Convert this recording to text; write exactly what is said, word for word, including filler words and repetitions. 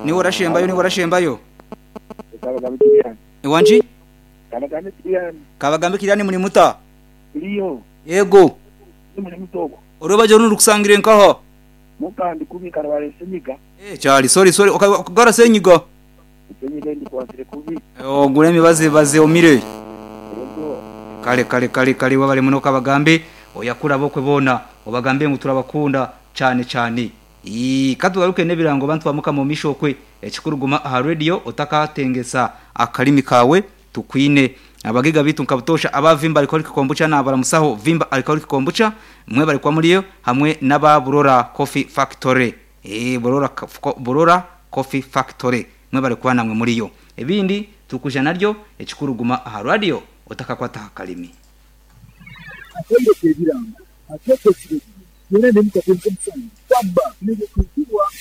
Ni warashembayo ni warashembayo. Kabagambe Kilian. Iwanji? Kabagambe Kilian. Kabagambe Kilian muri muta. Iliyo. Yego. Ni muri mutoko. Urobaje n'urusangire nkaho. Mukandi kubi karware senyiga. Eh cyari sorry sorry ukagara senyiga. Senyiga ndi kwasire kubi. Oh guremi baze baze omire. Kale kale kale kale wabale muno Kabagambe oyakura bokwe bona obagambe ngo turabakunda cyane cyane. Ii katugaruke nebirango bantu bamuka mu mishokwe ekikuruguma ha radio utakatengesa akalimi kawe tukwine abagiga bitu nkabutosha abavimba ariko kombucha na baramusaho vimba ariko kombucha mwe bari kwa muriyo hamwe naba Burora Coffee Factory eh Burora Burora Coffee Factory mwe bari kwa namwe muriyo ebindi tukuja naryo ekikuruguma ha radio utakakwata akalimi akwende kebirango akwete kiri yene ndimukapembe msanga kwamba nige kukiwa